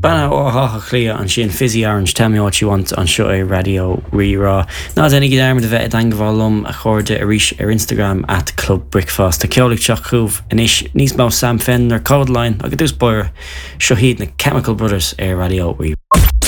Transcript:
Banna ó hacha clia an sin fizzy orange, tell me what you want an seo é radio rirá. Ná dénig dermid a bheith angahálum a chuirde a ríis ar Instagram at Club Brickfast. Tá ceolaigh teach chuh inis níos má Sam Fenn ar Codeline agus dús buir seo hiad na Chemical Brothers ar radio rirá.